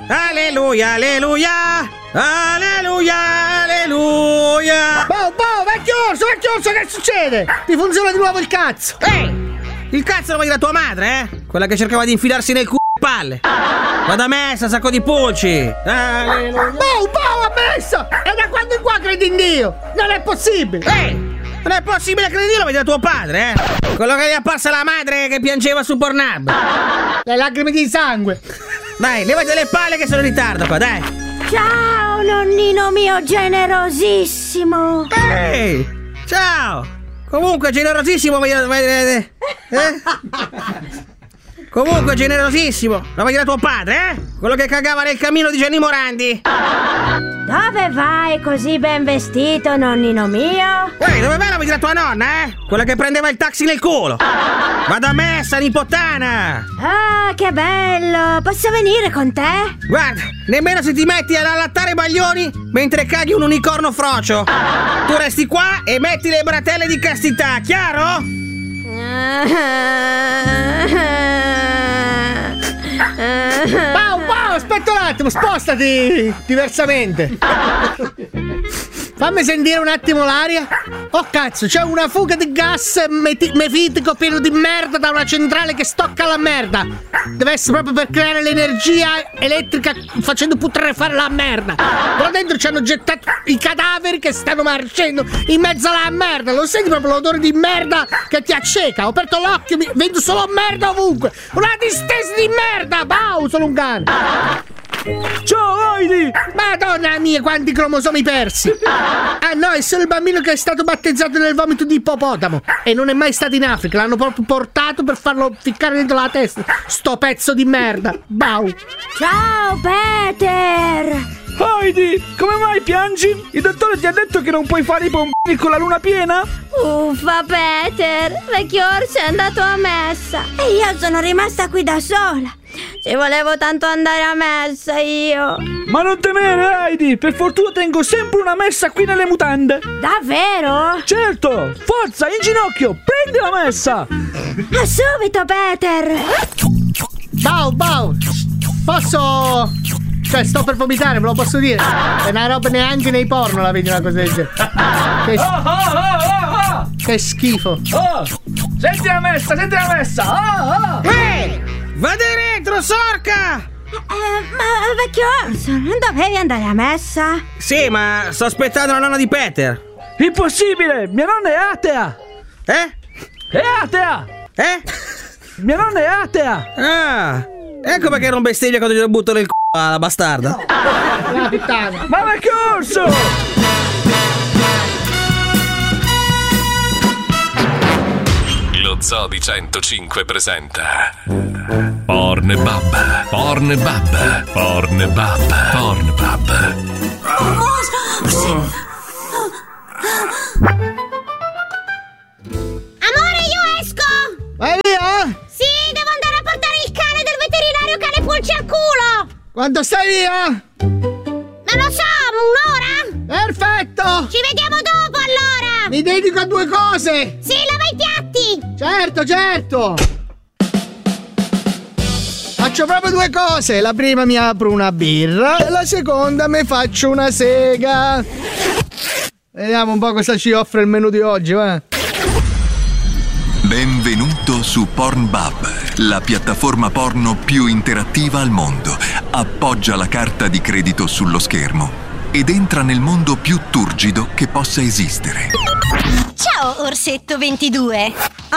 Alleluia, alleluia, alleluia, alleluia. Vecchio orso, che succede? Ti funziona di nuovo il cazzo? Il cazzo lo vuoi da tua madre, eh? Quella che cercava di infilarsi nel culo palle. Vado a messa, sacco di pulci. Alleluia. A messa! E da quando in qua credi in Dio? Non è possibile! Non è possibile che lo vedi da tuo padre, eh? Quello che gli è apparsa la madre che piangeva su Pornhub. Le lacrime di sangue. Dai, levati le palle che sono in ritardo qua, dai. Ciao, nonnino mio generosissimo. Ehi, ciao. Comunque, generosissimo, Comunque, generosissimo. Lo vedi da tuo padre, eh? Quello che cagava nel camino di Gianni Morandi. Dove vai così ben vestito, nonnino mio? Dove vai? Lo vedi da tua nonna, eh? Quella che prendeva il taxi nel culo. Vado a messa, nipottana. Ah, che bello. Posso venire con te? Guarda, nemmeno se ti metti ad allattare baglioni mentre caghi un unicorno frocio. Tu resti qua e metti le bratelle di castità, chiaro? Aspetta un attimo, spostati diversamente. Fammi sentire un attimo l'aria. Oh cazzo, c'è una fuga di gas mefitico pieno di merda da una centrale che stocca la merda. Deve essere proprio per creare l'energia elettrica facendo putrefare la merda. Però dentro ci hanno gettato i cadaveri che stanno marcendo in mezzo alla merda. Lo senti proprio l'odore di merda che ti acceca. Ho aperto l'occhio, vedo solo merda ovunque. Una distesa di merda. Sono un cane. Ciao Heidi! Madonna mia, quanti cromosomi persi! Ah no, è solo il bambino che è stato battezzato nel vomito di ippopotamo e non è mai stato in Africa, l'hanno proprio portato per farlo ficcare dentro la testa. Sto pezzo di merda! Ciao Peter! Heidi, come mai piangi? Il dottore ti ha detto che non puoi fare i pompini con la luna piena? Uffa Peter, vecchio orso è andato a messa e io sono rimasta qui da sola. Ci volevo tanto andare a messa io. Ma non temere Heidi, per fortuna tengo sempre una messa qui nelle mutande. Davvero? Certo, forza, in ginocchio, prendi la messa. A subito Peter. Posso... Cioè, sto per vomitare, ve lo posso dire. È una roba neanche nei porno la vedi una cosa del genere. Che schifo. Senti la messa. Vada dentro, sorca! Ma vecchio orso, non dovevi andare a messa? Sì, ma sto aspettando la nonna di Peter. Impossibile, mia nonna è atea. È atea. Mia nonna è atea. Ah, ecco perché non bestemmia quando gli butto nel c***o alla bastarda. La puttana. Ma vecchio orso! Lo Zoo di 105 presenta Pornbub. Amore, io esco! Vai via? Sì, devo andare a portare il cane del veterinario che ha le pulci al culo! Quando stai via? Non lo so, un'ora? Perfetto! Ci vediamo dopo allora! Mi dedico a due cose! Sì, lava i piatti! Certo! Faccio proprio due cose. La prima mi apro una birra e la seconda mi faccio una sega. Vediamo un po' cosa ci offre il menù di oggi, va? Benvenuto su Pornbub, la piattaforma porno più interattiva al mondo. Appoggia la carta di credito sullo schermo ed entra nel mondo più turgido che possa esistere. Ciao Orsetto 22.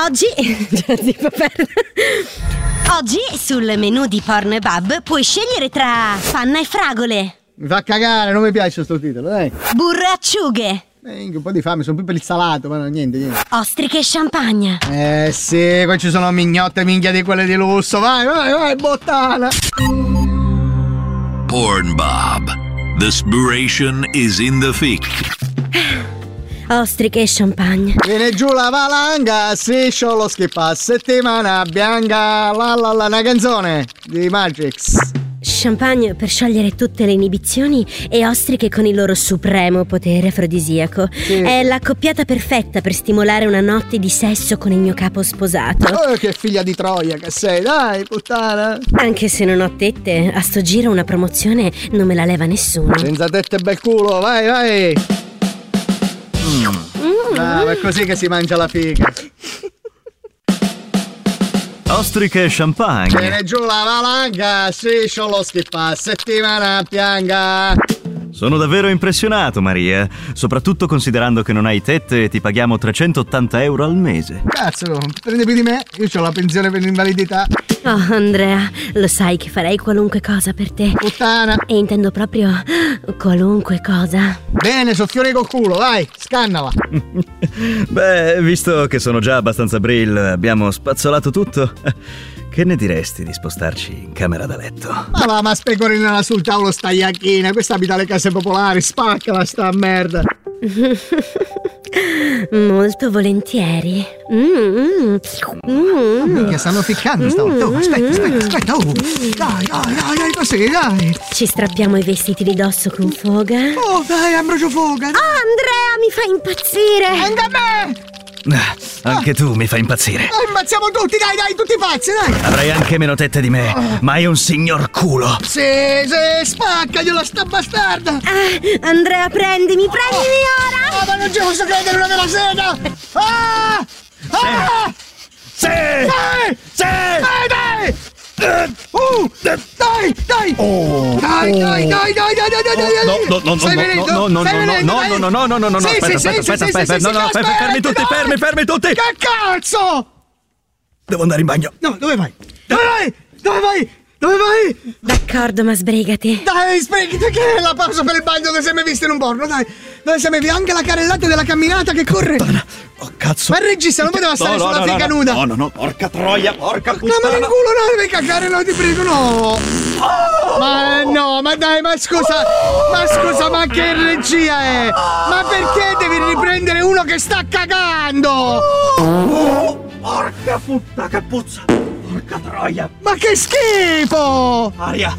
Oggi sul menù di Pornbub puoi scegliere tra panna e fragole, Mi fa cagare, non mi piace sto titolo, dai. burro e acciughe, Un po' di fame, sono più per il salato, ma no, niente. ostriche e champagne. Sì, qua ci sono mignotte minchia di quelle di lusso. Vai, bottana. Pornbub. The inspiration is in the fic. Ostriche e champagne. Viene giù la valanga, striscio lo skippa, settimana bianca, la una canzone di Matrix. champagne per sciogliere tutte le inibizioni e ostriche con il loro supremo potere afrodisiaco. Sì. È l'accoppiata perfetta per stimolare una notte di sesso con il mio capo sposato. Oh, che figlia di Troia che sei, dai, puttana. Anche se non ho tette, a sto giro una promozione non me la leva nessuno. Senza tette e bel culo, vai, vai. Bravo, è così che si mangia la figa. Ostriche e champagne. Viene giù la valanga, striscio lo schippa, settimana pianga. Sono davvero impressionato, Maria. Soprattutto considerando che non hai tette e ti paghiamo 380 euro al mese. Cazzo, prende più di me? Io ho la pensione per l'invalidità. Oh, Andrea, lo sai che farei qualunque cosa per te. Puttana. E intendo proprio qualunque cosa. Bene, soffione col culo, vai, scannala. Beh, visto che sono già abbastanza brill, abbiamo spazzolato tutto. Che ne diresti di spostarci in camera da letto? Ma va, ma specorinala sul tavolo sta iacchina. Questa abita alle case popolari, spaccala sta merda. Molto volentieri. Minchia, stanno ficcando stavolta. Oh, aspetta. Oh. Dai, così, dai. Ci strappiamo i vestiti di dosso con foga. Oh, dai, Ambrogio Foga. Andrea, mi fa impazzire. Anche a me. Anche tu mi fai impazzire. Ammazziamo tutti, dai, tutti pazzi, dai. Avrai anche meno tette di me, ma hai un signor culo. Sì, spaccagliela sta bastarda. Andrea, prendimi ora. Ma non ci posso credere, una della sega. Sì! Dai! Dai! Oh! Dai! No, Stai venendo? fermi tutti! Che cazzo? Devo andare in bagno. No, dove vai? Dove vai? D'accordo, ma sbrigati. Dai, sbrigati, che è la pausa per il bagno dove sei mai visto in un porno, dai. Dove sei mai visto anche la carrellata della camminata che corre. Oh, cazzo. Ma il regista non poteva stare sulla figa nuda. No, porca troia, porca puttana. No, ma nel culo no, devi cagare, no, ti prego, no. Ma no, ma dai, ma scusa, ma che regia è? Ma perché devi riprendere uno che sta cagando? Porca puttana, che puzza. Porca troia. Ma che schifo! Aria.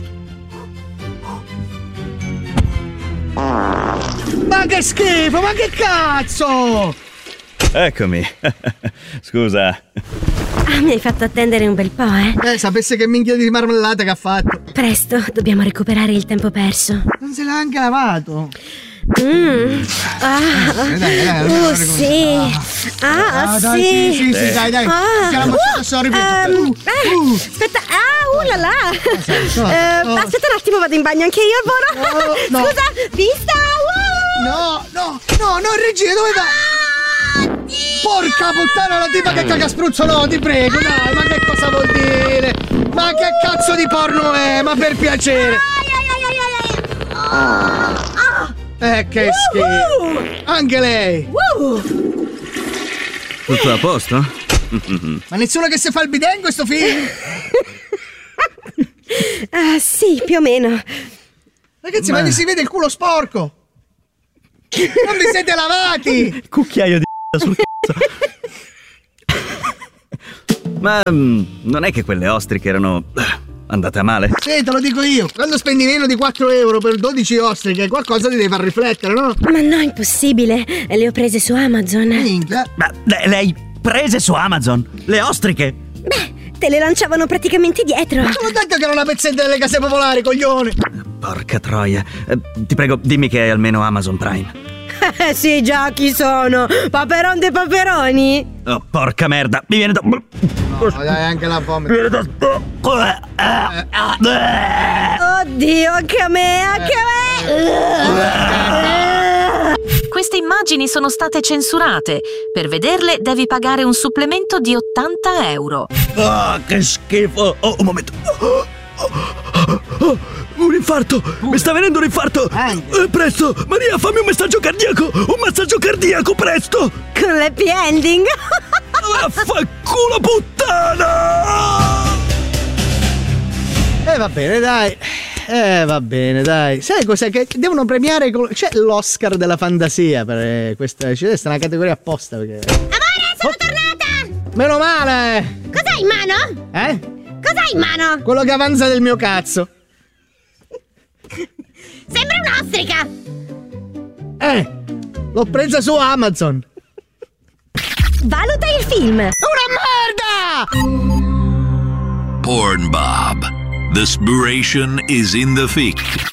Ma che schifo, ma che cazzo! Eccomi. Scusa. Mi hai fatto attendere un bel po', eh? Sapesse che minchia di marmellata che ha fatto. Presto, dobbiamo recuperare il tempo perso. Non se l'ha anche lavato. Dai, sì. Sì, dai. Aspetta, la la. Aspetta un attimo, vado in bagno anche io, Voro. No. Scusa, vista. No, regia, dove vai? Porca puttana, la tipa che caga spruzzo, no, ti prego, dai, ma che cosa vuol dire? Ma che cazzo di porno è? Ma per piacere. Che schifo. Anche lei. Tutto a posto? Ma nessuno che si fa il bidet in questo film? Sì, più o meno. Ragazzi, ma si vede il culo sporco. Non vi siete lavati. Cucchiaio di sul cazzo. Ma non è che quelle ostriche erano andate a male? Sì, te lo dico io. Quando spendi meno di 4 euro per 12 ostriche, qualcosa ti deve far riflettere, no? Ma no, impossibile. Le ho prese su Amazon. Minchia. Ma le hai prese su Amazon? Le ostriche? Beh, te le lanciavano praticamente dietro. Non ho detto che era una pezzetta delle case popolari, coglione. Porca troia. Ti prego, dimmi che hai almeno Amazon Prime. Sì, già, chi sono? Paperon dei paperoni? Oh, porca merda, mi viene da... No, dai, anche la vomito. Oddio, anche a me. Queste immagini sono state censurate. Per vederle devi pagare un supplemento di 80 euro. Che schifo. Oh, un momento. Un infarto! Mi sta venendo un infarto! Presto! Maria, fammi un massaggio cardiaco! Un massaggio cardiaco, presto! Con l'happy ending! Vaffanculo puttana! Va bene, dai. Sai cos'è? Che devono premiare. C'è l'Oscar della fantasia per questa. C'è una categoria apposta. Perché... Amore, sono tornata! Meno male! Cos'hai in mano? Eh? Cos'hai in mano? Quello che avanza del mio cazzo. Sembra un'ostrica! L'ho presa su Amazon. Valuta il film. Una merda! Pornbob. The spiration is in the fic.